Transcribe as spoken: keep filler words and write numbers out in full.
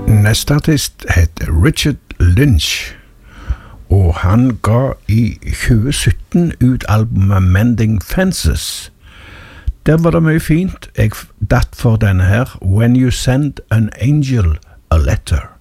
Neste artist heter Richard Lynch, og han ga i tjue sytten ut albumet Mending Fences. Der var det mye fint. Jeg datt for denne her, When You Send an Angel a Letter.